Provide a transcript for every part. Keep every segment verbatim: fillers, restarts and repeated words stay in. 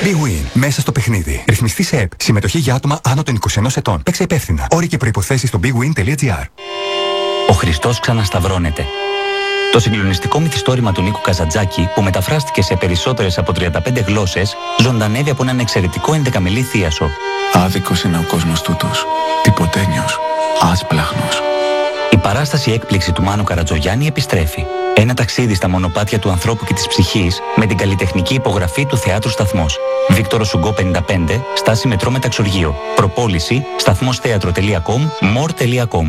BWIN. Μέσα στο παιχνίδι. Ρυθμιστή σε ΕΠ. Συμμετοχή για άτομα άνω των είκοσι ενός ετών. Παίξε υπεύθυνα. Όροι και προϋποθέσεις στο μπι γουίν τελεία τζι άρ. Ο Χριστός ξανασταυρώνεται. Το συγκλονιστικό μυθιστόρημα του Νίκου Καζαντζάκη, που μεταφράστηκε σε περισσότερες από τριάντα πέντε γλώσσες, ζωντανεύει από έναν εξαιρετικό ενδεκαμελή θίασο. Άδικος είναι ο κόσμος τούτος. Τυποτένιος. Άσπλαχνος. Η παράσταση έκπληξη του Μάνου Καρατζογιάννη επιστρέφει. Ένα ταξίδι στα μονοπάτια του ανθρώπου και της ψυχής με την καλλιτεχνική υπογραφή του Θεάτρου Σταθμός. Βίκτορο Σουγκό πενήντα πέντε, στάση μετρό Μεταξουργείο. Προπόληση σταθμόσθέατρο τελεία κομ, μορ τελεία κομ.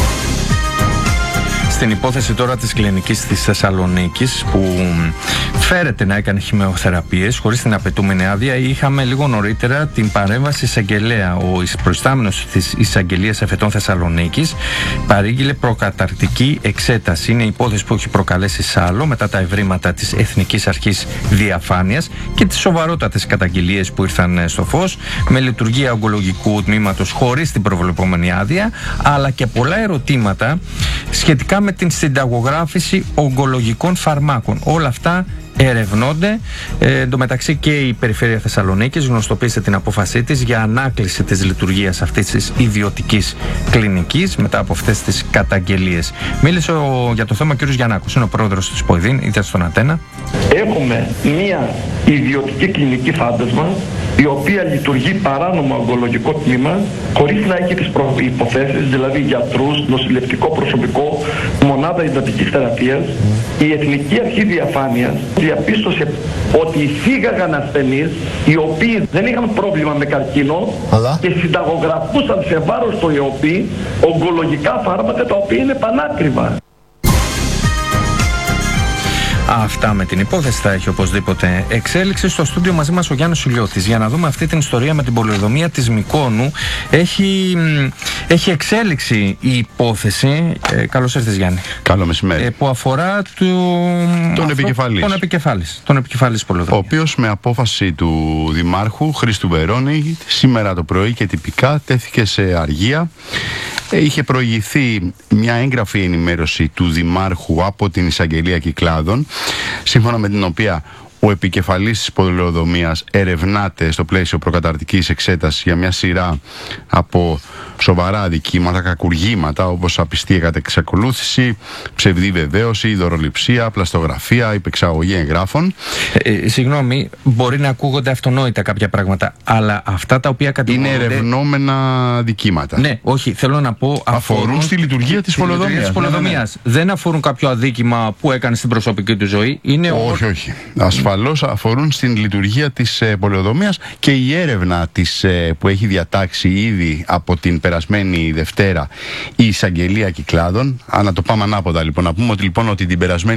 Στην υπόθεση τώρα της κλινικής της Θεσσαλονίκης, που φέρεται να έκανε χημειοθεραπείες χωρίς την απαιτούμενη άδεια, είχαμε λίγο νωρίτερα την παρέμβαση εισαγγελέα. Ο προϊστάμενος της Εισαγγελίας Εφετών Θεσσαλονίκης παρήγγειλε προκαταρκτική εξέταση. Είναι η υπόθεση που έχει προκαλέσει σάλο μετά τα ευρήματα της Εθνικής Αρχής Διαφάνειας και τις σοβαρότατες καταγγελίες που ήρθαν στο φως, με λειτουργία ογκολογικού τμήματος χωρίς την προβλεπόμενη άδεια, αλλά και πολλά ερωτήματα σχετικά με την συνταγογράφηση ογκολογικών φαρμάκων. Όλα αυτά ερευνώνται. Ε, εν τω μεταξύ και η Περιφέρεια Θεσσαλονίκης γνωστοποίησε την απόφασή της για ανάκληση της λειτουργίας αυτής της ιδιωτικής κλινικής μετά από αυτές τις καταγγελίες. Μίλησε ο, για το θέμα ο κ. Γιαννάκος, είναι ο πρόεδρος της ΠΟΗΔΗΝ, ήταν στον Ατένα. Έχουμε μία ιδιωτική κλινική φάντασμα, η οποία λειτουργεί παράνομα ογκολογικό τμήμα, χωρίς να έχει τις προϋποθέσεις, δηλαδή γιατρούς, νοσηλευτικό προσωπικό, μονάδα εντατικής θεραπείας. Η Εθνική Αρχή Διαφάνειας διαπίστωσε ότι φύγαγαν ασθενείς οι οποίοι δεν είχαν πρόβλημα με καρκίνο, αλλά και συνταγογραφούσαν σε βάρος του ΕΟΠΗ ογκολογικά φάρμακα τα οποία είναι πανάκριβα. Αυτά με την υπόθεση θα έχει οπωσδήποτε εξέλιξη. Στο στούντιο μαζί μας ο Γιάννης Ηλιώτης για να δούμε αυτή την ιστορία με την πολεοδομία της Μυκόνου. Έχει, έχει εξέλιξη η υπόθεση. Ε, καλώς ήρθες, Γιάννη. Καλό μεσημέρι. Ε, που αφορά του... τον επικεφαλής. Τον επικεφαλής. Τον επικεφαλής πολεοδομία. Ο οποίος με απόφαση του Δημάρχου Χρήστου Βερώνη σήμερα το πρωί και τυπικά τέθηκε σε αργία. Είχε προηγηθεί μια έγγραφη ενημέρωση του Δημάρχου από την Εισαγγελία Κυκλάδων, σύμφωνα με την οποία ο επικεφαλής της πολεοδομίας ερευνάται στο πλαίσιο προκαταρτικής εξέτασης για μια σειρά από σοβαρά αδικήματα, κακουργήματα όπως απιστία κατά εξακολούθηση, ψευδή βεβαίωση, δωροληψία, πλαστογραφία, υπεξαγωγή εγγράφων. Ε, συγγνώμη, μπορεί να ακούγονται αυτονόητα κάποια πράγματα, αλλά αυτά τα οποία κατηγορούνται... είναι ερευνόμενα δικήματα. Ναι, όχι, θέλω να πω... Αφορούν, αφορούν στη λειτουργία της πολεοδομίας. Ναι, ναι, ναι. Δεν αφορούν κάποιο αδίκημα που έκανε στην προσωπική του ζωή. Είναι όχι, ο... όχι. Ασφαλώς αφορούν στην λειτουργία της ε, πολεοδομίας, και η έρευνα της, ε, που έχει διατάξει ήδη από την περασμένη Δευτέρα η Εισαγγελία Κυκλάδων. Αν να το πάμε ανάποδα λοιπόν, να πούμε ότι, λοιπόν, ότι την περασμένη